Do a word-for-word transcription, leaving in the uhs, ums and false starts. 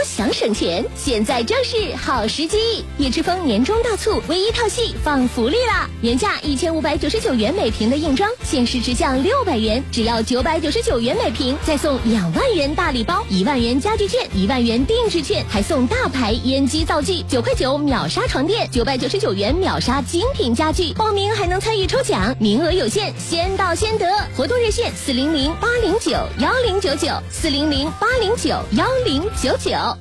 想省钱，现在正是好时机！叶之峰年终大促，唯一套系放福利啦！原价一千五百九十九元每瓶的硬装，限时直降六百元，只要九百九十九元每瓶，再送两万元大礼包，一万元家具券，一万元定制券，还送大牌烟机灶具，九块九秒杀床垫，九百九十九元秒杀精品家具。报名还能参与抽奖，名额有限，先到先得。活动热线四零零八零九幺零九九，四零零八零九幺零九九。